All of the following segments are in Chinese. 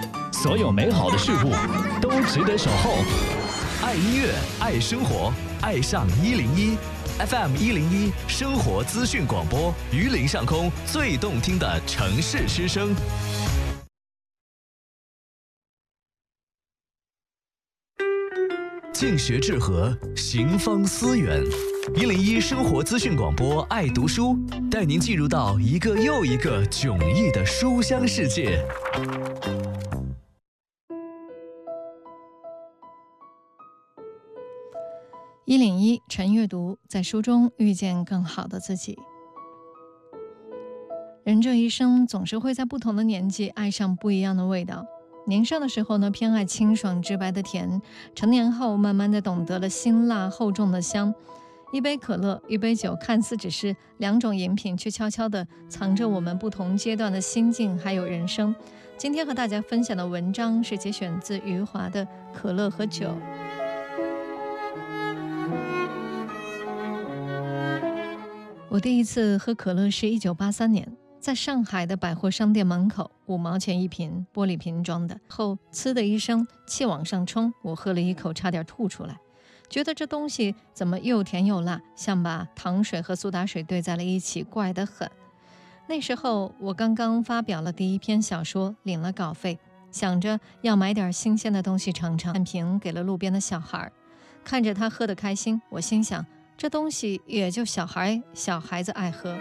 所有美好的事物都值得守候。爱音乐，爱生活，爱上101 FM101生活资讯广播，榆林上空最动听的城市之声。静学治和，行方思远。101生活资讯广播，爱读书，带您进入到一个又一个迥异的书香世界。 101晨阅读，在书中遇见更好的自己。人这一生总是会在不同的年纪爱上不一样的味道。年少的时候呢，偏爱清爽直白的甜；成年后，慢慢的懂得了辛辣厚重的香。一杯可乐，一杯酒，看似只是两种饮品，却悄悄地藏着我们不同阶段的心境还有人生。今天和大家分享的文章是节选自余华的《可乐和酒》。我第一次喝可乐是1983年，在上海的百货商店门口，5毛钱一瓶，玻璃瓶装的。后呲的一声，气往上冲，我喝了一口，差点吐出来，觉得这东西怎么又甜又辣，像把糖水和苏打水兑在了一起，怪得很。那时候我刚刚发表了第一篇小说，领了稿费，想着要买点新鲜的东西尝尝，半瓶给了路边的小孩，看着他喝得开心，我心想这东西也就小孩子爱喝。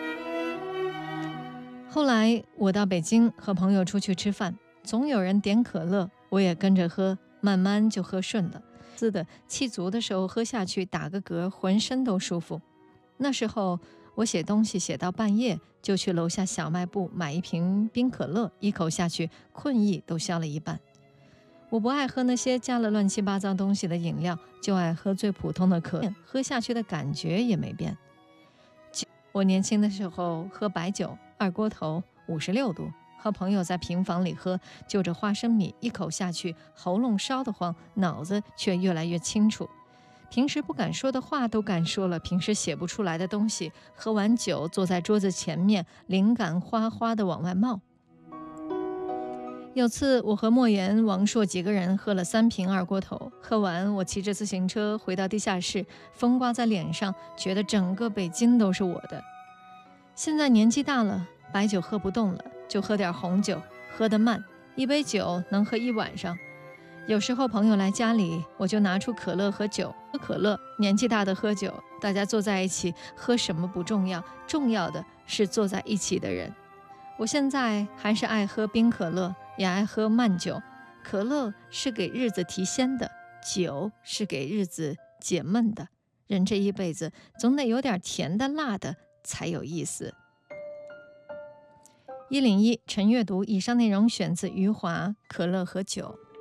后来我到北京和朋友出去吃饭，总有人点可乐，我也跟着喝，慢慢就喝顺了。气足的时候喝下去，打个嗝，浑身都舒服。那时候我写东西写到半夜，就去楼下小卖部买一瓶冰可乐，一口下去，困意都消了一半。我不爱喝那些加了乱七八糟东西的饮料，就爱喝最普通的可乐，喝下去的感觉也没变。我年轻的时候喝白酒，二锅头56度，和朋友在平房里喝，就着花生米，一口下去，喉咙烧得慌，脑子却越来越清楚。平时不敢说的话都敢说了，平时写不出来的东西，喝完酒坐在桌子前面，灵感哗哗地往外冒。有次我和莫言、王朔几个人喝了3瓶二锅头，喝完我骑着自行车回到地下室，风刮在脸上，觉得整个北京都是我的。现在年纪大了，白酒喝不动了，就喝点红酒，喝得慢，一杯酒能喝1晚上。有时候朋友来家里，我就拿出可乐和酒，喝可乐，年纪大的喝酒，大家坐在一起，喝什么不重要，重要的是坐在一起的人。我现在还是爱喝冰可乐，也爱喝慢酒。可乐是给日子提鲜的，酒是给日子解闷的。人这一辈子总得有点甜的辣的才有意思。101晨阅读，以上内容选自余华《可乐和酒》。